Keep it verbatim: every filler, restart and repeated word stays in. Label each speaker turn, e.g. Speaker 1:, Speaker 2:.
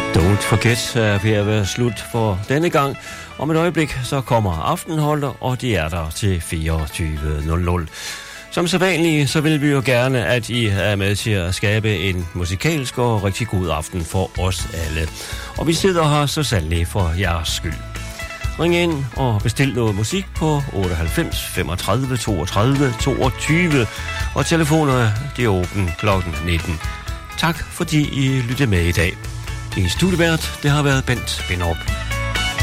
Speaker 1: Don't Forget er ved at være slut for denne gang. Om et øjeblik så kommer Aftenholder, og de er der til fireogtyve nul nul. Som sædvanligt, så vil vi jo gerne, at I er med til at skabe en musikalsk og rigtig god aften for os alle. Og vi sidder her så sandelig for jeres skyld. Ring ind og bestil noget musik på otteoghalvfems femogtredive toogtredive toogtyve, og telefonerne de er åbne klokken nitten. Tak fordi I lyttede med i dag. I studievært, det har været Bent Binderup.